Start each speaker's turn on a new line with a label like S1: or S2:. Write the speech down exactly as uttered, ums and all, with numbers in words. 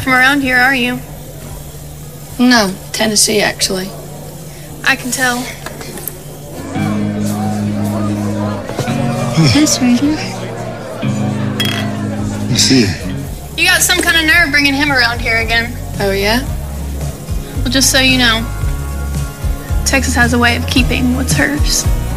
S1: from around here, are you?
S2: No, Tennessee, actually.
S1: I can tell.
S3: Yes, Ryder.
S4: You see it.
S1: You got some kind of nerve bringing him around here again.
S2: Oh, yeah?
S1: Well, just so you know, Texas has a way of keeping what's hers.